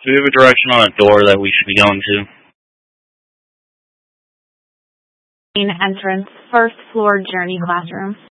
Do we have a direction on a door that we should be going to? Main entrance, first floor journey classroom.